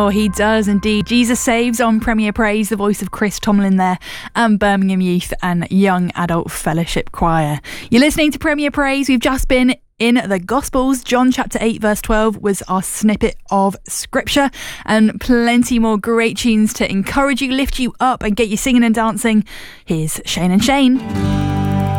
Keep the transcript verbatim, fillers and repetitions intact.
Oh, he does indeed. Jesus Saves on Premier Praise, the voice of Chris Tomlin there, and Birmingham Youth and Young Adult Fellowship Choir. You're listening to Premier Praise. We've just been in the Gospels. John chapter eight verse twelve was our snippet of scripture, and plenty more great tunes to encourage you, lift you up and get you singing and dancing. Here's Shane and Shane.